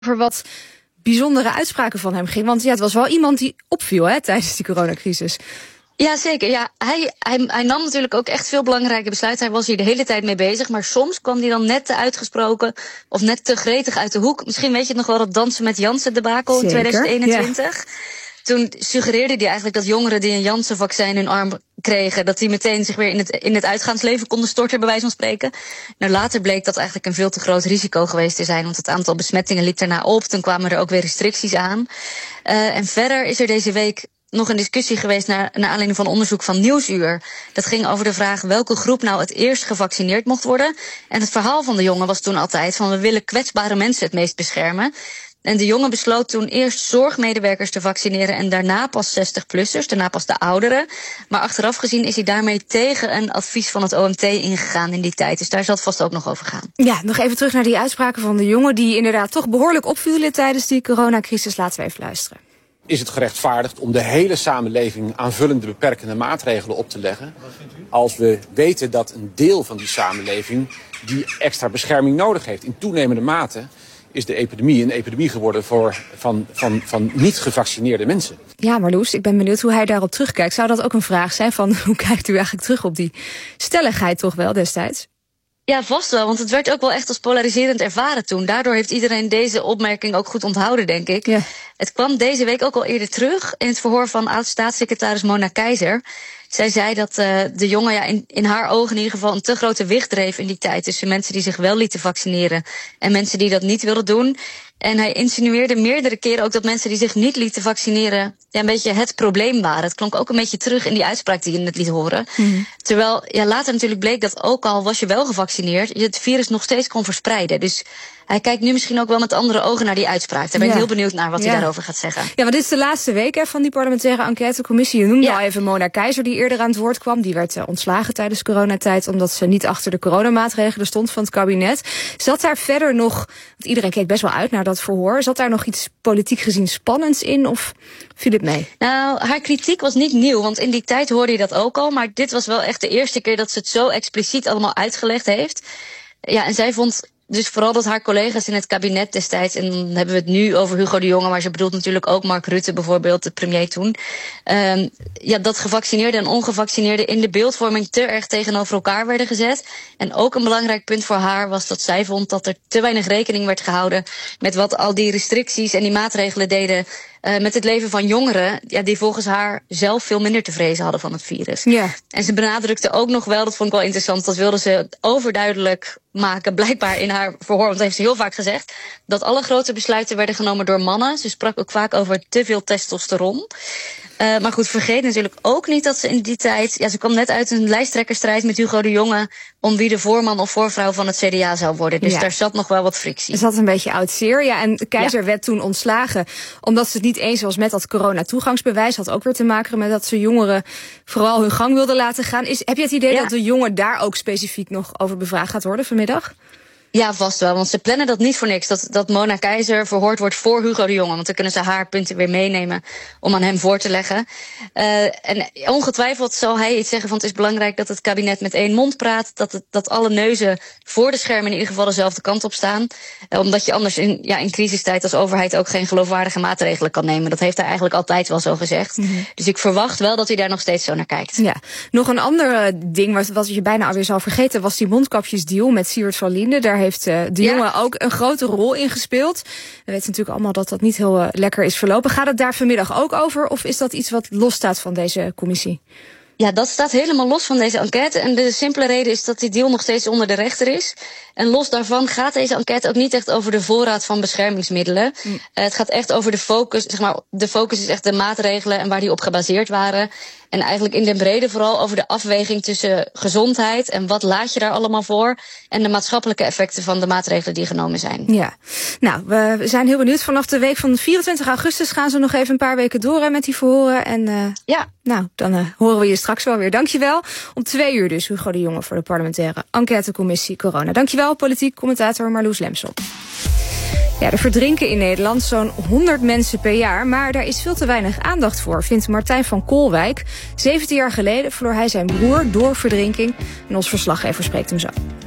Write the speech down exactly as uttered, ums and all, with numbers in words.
over wat bijzondere uitspraken van hem ging. Want ja, het was wel iemand die opviel hè, tijdens die coronacrisis. Ja, zeker. Ja, hij, hij, hij nam natuurlijk ook echt veel belangrijke besluiten. Hij was hier de hele tijd mee bezig. Maar soms kwam hij dan net te uitgesproken of net te gretig uit de hoek. Misschien weet je het nog wel, dat dansen met Janssen debakel in tweeduizend eenentwintig. Ja. Toen suggereerde hij eigenlijk dat jongeren die een Janssen-vaccin in hun arm kregen, dat die meteen zich weer in het, in het uitgaansleven konden storten, bij wijze van spreken. Nou, later bleek dat eigenlijk een veel te groot risico geweest te zijn, want het aantal besmettingen liep daarna op. Toen kwamen er ook weer restricties aan. Uh, en verder is er deze week nog een discussie geweest naar, naar aanleiding van onderzoek van Nieuwsuur. Dat ging over de vraag welke groep nou het eerst gevaccineerd mocht worden. En het verhaal van de jongen was toen altijd van we willen kwetsbare mensen het meest beschermen. En de jongen besloot toen eerst zorgmedewerkers te vaccineren en daarna pas zestig-plussers, daarna pas de ouderen. Maar achteraf gezien is hij daarmee tegen een advies van het O M T ingegaan in die tijd. Dus daar zal het vast ook nog over gaan. Ja, nog even terug naar die uitspraken van de jongen die inderdaad toch behoorlijk opvielen tijdens die coronacrisis. Laten we even luisteren. Is het gerechtvaardigd om de hele samenleving aanvullende beperkende maatregelen op te leggen, als we weten dat een deel van die samenleving die extra bescherming nodig heeft? In toenemende mate is de epidemie een epidemie geworden voor, van, van, van niet gevaccineerde mensen. Ja, Marloes, ik ben benieuwd hoe hij daarop terugkijkt. Zou dat ook een vraag zijn van hoe kijkt u eigenlijk terug op die stelligheid toch wel destijds? Ja, vast wel, want het werd ook wel echt als polariserend ervaren toen. Daardoor heeft iedereen deze opmerking ook goed onthouden, denk ik. Ja. Het kwam deze week ook al eerder terug in het verhoor van oud-staatssecretaris Mona Keizer. Zij zei dat uh, de jongen ja, in, in haar ogen in ieder geval een te grote wicht dreef in die tijd tussen mensen die zich wel lieten vaccineren en mensen die dat niet wilden doen. En hij insinueerde meerdere keren ook dat mensen die zich niet lieten vaccineren ja, een beetje het probleem waren. Het klonk ook een beetje terug in die uitspraak die je net liet horen. Mm-hmm. Terwijl ja, later natuurlijk bleek dat ook al was je wel gevaccineerd, je het virus nog steeds kon verspreiden. Dus hij kijkt nu misschien ook wel met andere ogen naar die uitspraak. Daar ben ik ja. heel benieuwd naar wat ja. hij daarover gaat zeggen. Ja, want dit is de laatste week hè, van die parlementaire enquêtecommissie. Je noemde ja. al even Mona Keizer die eerder aan het woord kwam. Die werd uh, ontslagen tijdens coronatijd omdat ze niet achter de coronamaatregelen stond van het kabinet. Zat daar verder nog, want iedereen keek best wel uit naar dat verhoor. Zat daar nog iets politiek gezien spannends in of viel het mee? Nou, haar kritiek was niet nieuw, want in die tijd hoorde je dat ook al. Maar dit was wel echt de eerste keer dat ze het zo expliciet allemaal uitgelegd heeft. Ja, en zij vond dus vooral dat haar collega's in het kabinet destijds, en dan hebben we het nu over Hugo de Jonge, maar ze bedoelt natuurlijk ook Mark Rutte bijvoorbeeld, de premier toen. Um, ja, dat gevaccineerden en ongevaccineerden in de beeldvorming te erg tegenover elkaar werden gezet. En ook een belangrijk punt voor haar was dat zij vond dat er te weinig rekening werd gehouden met wat al die restricties en die maatregelen deden Uh, met het leven van jongeren, ja, die volgens haar zelf veel minder te vrezen hadden van het virus. Ja. En ze benadrukte ook nog wel, dat vond ik wel interessant, dat wilde ze overduidelijk maken, blijkbaar in haar verhoor, want dat heeft ze heel vaak gezegd, dat alle grote besluiten werden genomen door mannen. Ze sprak ook vaak over te veel testosteron. Uh, maar goed, vergeet natuurlijk ook niet dat ze in die tijd, ja, ze kwam net uit een lijsttrekkerstrijd met Hugo de Jonge om wie de voorman of voorvrouw van het C D A zou worden. Dus ja. daar zat nog wel wat frictie. Er zat een beetje oud zeer. Ja, en Keizer ja. werd toen ontslagen omdat ze het niet eens was met dat corona-toegangsbewijs. Had ook weer te maken met dat ze jongeren vooral hun gang wilden laten gaan. Is, heb je het idee ja. dat de jongen daar ook specifiek nog over bevraagd gaat worden vanmiddag? Ja, vast wel, want ze plannen dat niet voor niks. Dat, dat Mona Keizer verhoord wordt voor Hugo de Jonge. Want dan kunnen ze haar punten weer meenemen om aan hem voor te leggen. Uh, en ongetwijfeld zal hij iets zeggen van het is belangrijk dat het kabinet met één mond praat. Dat, het, dat alle neuzen voor de schermen in ieder geval dezelfde kant op staan. Uh, omdat je anders in, ja, in crisistijd als overheid ook geen geloofwaardige maatregelen kan nemen. Dat heeft hij eigenlijk altijd wel zo gezegd. Mm-hmm. Dus ik verwacht wel dat hij daar nog steeds zo naar kijkt. Ja, nog een ander ding wat, wat je bijna alweer zou vergeten was die mondkapjesdeal met Siewert van Linden. Daar heeft uh, de jongen ja. ook een grote rol in gespeeld. We weten natuurlijk allemaal dat dat niet heel uh, lekker is verlopen. Gaat het daar vanmiddag ook over of is dat iets wat losstaat van deze commissie? Ja, dat staat helemaal los van deze enquête. En de simpele reden is dat die deal nog steeds onder de rechter is. En los daarvan gaat deze enquête ook niet echt over de voorraad van beschermingsmiddelen. Mm. Uh, het gaat echt over de focus. Zeg maar, de focus is echt de maatregelen en waar die op gebaseerd waren. En eigenlijk in den brede vooral over de afweging tussen gezondheid en wat laat je daar allemaal voor. En de maatschappelijke effecten van de maatregelen die genomen zijn. Ja, nou, we zijn heel benieuwd. Vanaf de week van vierentwintig augustus gaan ze nog even een paar weken door hè, met die verhoren. En uh, ja, nou, dan uh, horen we je straks wel weer. Dankjewel. Om twee uur dus Hugo de Jonge voor de parlementaire enquêtecommissie corona. Dankjewel, politiek commentator Marloes Lemsel. Ja, er verdrinken in Nederland zo'n honderd mensen per jaar, maar daar is veel te weinig aandacht voor, vindt Martijn van Koolwijk. zeventien jaar geleden verloor hij zijn broer door verdrinking en ons verslaggever spreekt hem zo.